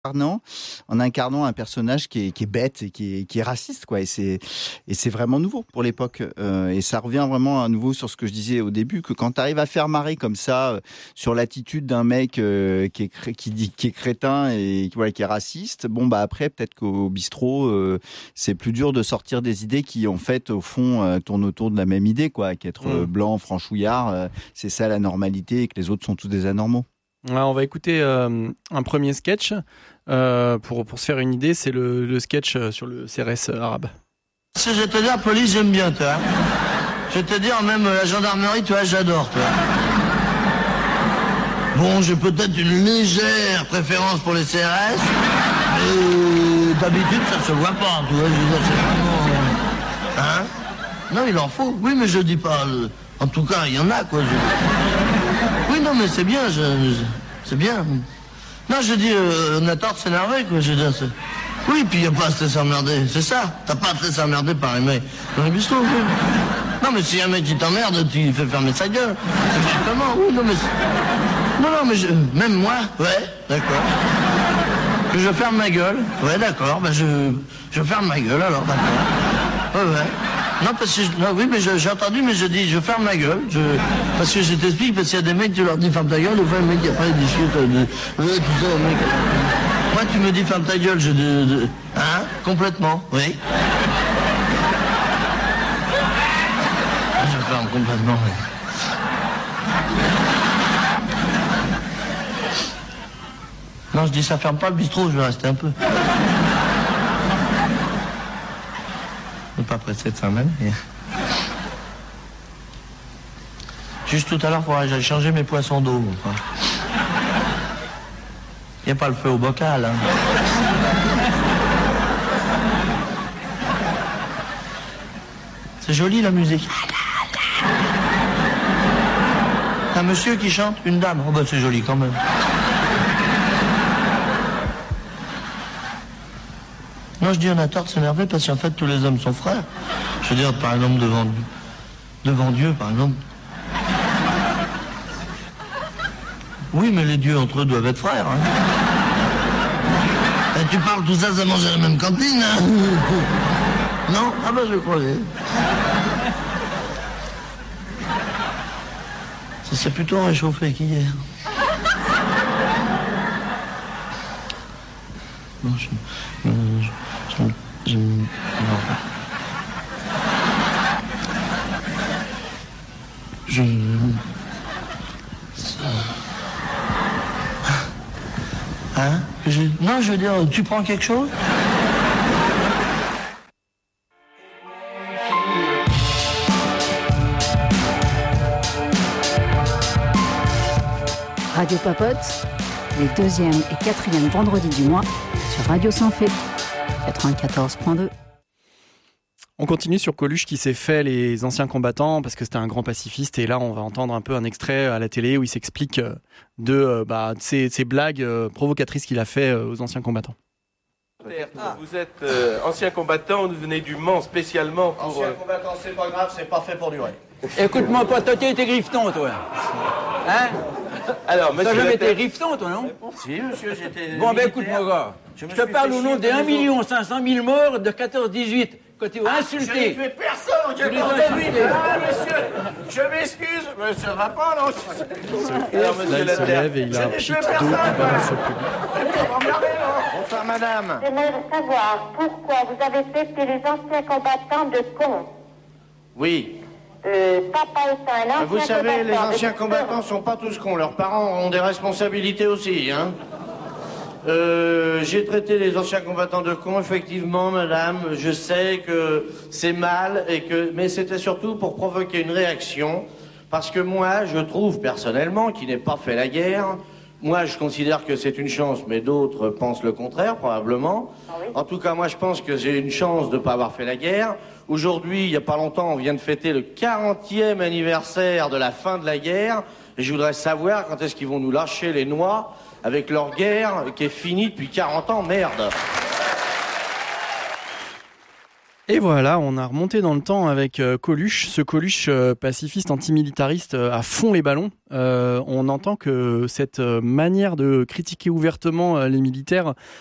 en incarnant un personnage qui est bête et qui est raciste, quoi. Et c'est vraiment nouveau pour l'époque. Et ça revient vraiment à nouveau sur ce que je disais au début, que quand tu arrives à faire marrer comme ça sur l'attitude d'un mec qui est crétin et voilà, qui est raciste, bon bah après peut-être qu'au bistrot c'est plus dur de sortir des idées qui en fait au fond tournent autour de la même idée, quoi, qu'être blanc, franchouillard, c'est ça la normalité et que les autres sont tous des anormaux. Ouais, on va écouter un premier sketch pour se faire une idée. C'est le sketch sur le CRS arabe. Je vais te dire, police, j'aime bien, toi. Je vais te dire, même la gendarmerie, toi, j'adore, toi. Bon, j'ai peut-être une légère préférence pour les CRS, mais d'habitude, ça se voit pas, tu vois. Je veux dire, c'est vraiment... Hein? Non, il en faut. Oui, mais je dis pas... En tout cas, il y en a, quoi. Oui, non, mais c'est bien, c'est bien. Non, je dis, on a tort de s'énerver, quoi. Je dis, oui, puis il n'y a pas à se laisser emmerder, c'est ça. T'as pas à te laisser emmerder par les mecs dans les bistrots, oui. Non, mais si un mec qui t'emmerde, tu fais fermer sa gueule. Exactement, oui, non, mais... Non, mais même moi, ouais, d'accord. Que je ferme ma gueule, ouais, d'accord, ben je ferme ma gueule, alors, d'accord. Ouais. Non, parce que oui, mais j'ai entendu, mais je dis, je ferme ma gueule. Parce que je t'explique, parce qu'il y a des mecs, tu leur dis ferme ta gueule, des fois, le mec, après, il discute, tout ça, mec. Moi, tu me dis ferme ta gueule, hein, complètement, oui. Je ferme complètement, oui. Non, je dis, ça ferme pas le bistrot, je vais rester un peu. Pas pressé de ça même. Mais... Juste tout à l'heure, il faudrait que j'aille changer mes poissons d'eau. Il n'y a pas le feu au bocal. Hein. C'est joli la musique. Un monsieur qui chante, une dame. Oh bah c'est joli quand même. Non, je dis on a tort de s'énerver parce qu'en fait tous les hommes sont frères. Je veux dire, par exemple, devant Dieu, par exemple. Oui, mais les dieux entre eux doivent être frères. Hein. Et tu parles tout ça, ça mange à la même cantine. Hein. Non? Ah ben je croyais. Ça s'est plutôt réchauffé qu'hier. Non, Hein? Non, je veux dire, tu prends quelque chose? Radio Papote, les 2e et 4e vendredis du mois sur Radio Sans Fait, 94.2. On continue sur Coluche qui s'est fait les anciens combattants parce que c'était un grand pacifiste, et là on va entendre un peu un extrait à la télé où il s'explique de ces blagues provocatrices qu'il a fait aux anciens combattants. Vous êtes ancien combattant, vous venez du Mans spécialement pour... Ancien combattant, c'est pas grave, c'est pas fait pour durer. Écoute-moi pas, toi t'es grifton, toi. Hein? Alors, monsieur... T'as jamais été grifton, toi, non? Si, monsieur, j'étais... Bon, ben écoute-moi, gars. Je te parle au nom des 1 500 000 morts de 14-18. Quand tu vas insulter... Je n'ai tué personne, j'ai porté... Ah, monsieur, je m'excuse, mais ça va pas, non? Alors, là, il se lève et il a un pic d'eau qui balance au public. Bonsoir, madame. J'aimerais savoir pourquoi vous avez traité les anciens combattants de cons. Oui. Papa étant un ancien Vous savez, les combattant anciens combattants sont pas tous cons. Leurs parents ont des responsabilités aussi, hein. J'ai traité les anciens combattants de cons, effectivement, madame. Je sais que c'est mal, mais c'était surtout pour provoquer une réaction. Parce que moi, je trouve personnellement qu'il n'est pas fait la guerre. Moi, je considère que c'est une chance, mais d'autres pensent le contraire, probablement. Ah oui. En tout cas, moi, je pense que j'ai une chance de ne pas avoir fait la guerre. Aujourd'hui, il n'y a pas longtemps, on vient de fêter le 40e anniversaire de la fin de la guerre. Et je voudrais savoir quand est-ce qu'ils vont nous lâcher les noix avec leur guerre qui est finie depuis 40 ans, merde. Et voilà, on a remonté dans le temps avec Coluche, ce Coluche pacifiste antimilitariste à fond les ballons. On entend que cette manière de critiquer ouvertement les militaires